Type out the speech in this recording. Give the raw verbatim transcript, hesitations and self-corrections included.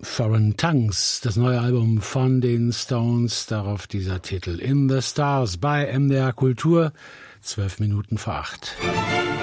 Foreign Tongues, das neue Album von den Stones, darauf dieser Titel In the Stars bei M D R Kultur, zwölf Minuten vor acht.